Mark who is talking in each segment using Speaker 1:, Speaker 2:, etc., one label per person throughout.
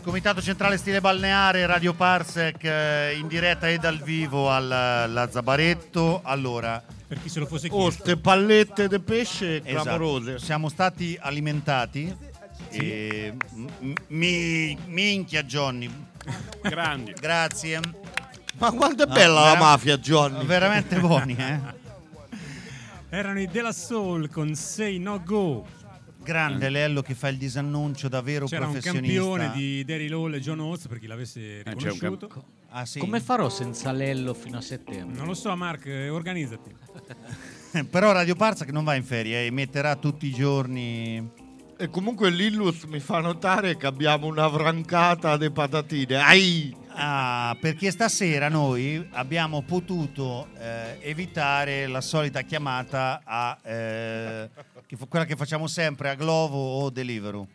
Speaker 1: Comitato Centrale Stile Balneare, Radio Parsec, in diretta e dal vivo al Zabaretto. Allora,
Speaker 2: per chi se lo fosse chiesto,
Speaker 3: ste pallette di pesce clamorose.
Speaker 1: Siamo stati alimentati. E minchia Johnny,
Speaker 4: grandi,
Speaker 1: grazie.
Speaker 3: Ma quanto è bella la mafia, Johnny.
Speaker 1: Veramente buoni,
Speaker 2: Erano i De La Soul con Say No Go.
Speaker 1: Grande Lello che fa il disannuncio da vero
Speaker 2: C'era
Speaker 1: professionista.
Speaker 2: un campione di Derry Lowell e John Oates, per chi l'avesse riconosciuto.
Speaker 1: Sì.
Speaker 5: Come farò senza Lello fino a settembre?
Speaker 2: Non lo so, Mark, organizzati.
Speaker 1: Però Radio Parsec non va in ferie, emetterà tutti i giorni.
Speaker 3: E comunque l'Illus mi fa notare che abbiamo una vrancata di patatine. Ai!
Speaker 1: Perché stasera noi abbiamo potuto evitare la solita chiamata a quella che facciamo sempre a Glovo o Deliveroo.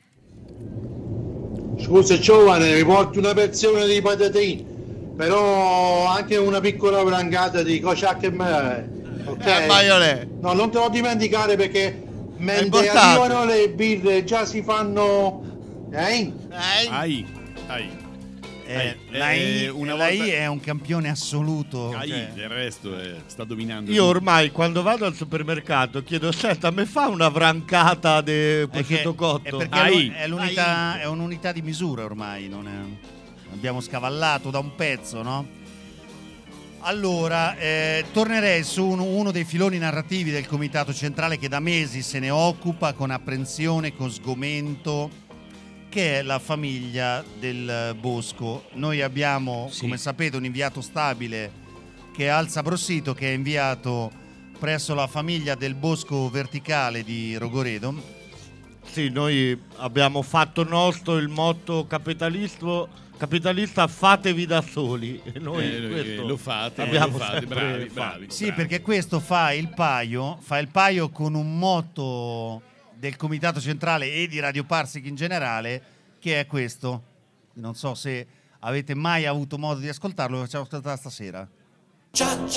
Speaker 6: Scusa giovane, mi porti una porzione di patatine, però anche una piccola vrancata di cociacche e me. Ok? No, non te lo dimenticare perché mentre arrivano le birre già si fanno.
Speaker 4: Ai.
Speaker 1: La I è un campione assoluto.
Speaker 4: Del resto sta dominando.
Speaker 3: Io ormai quando vado al supermercato chiedo: senta, mi fa una vrancata di prosciutto cotto?
Speaker 1: Perché è un'unità di misura ormai, abbiamo scavallato da un pezzo, no? Allora, tornerei su uno dei filoni narrativi del Comitato Centrale che da mesi se ne occupa con apprensione, con sgomento, che è la famiglia del Bosco. Noi abbiamo, come sapete, un inviato stabile che è Al Sabrosito, che è inviato presso la famiglia del Bosco Verticale di Rogoredo.
Speaker 3: Sì, noi abbiamo fatto nostro il motto capitalista fatevi da soli. E noi questo
Speaker 4: lo fate, bravi.
Speaker 1: Sì, perché questo fa il paio con un motto del Comitato Centrale e di Radio Parsec in generale, che è questo. Non so se avete mai avuto modo di ascoltarlo, lo facciamo ascoltare stasera.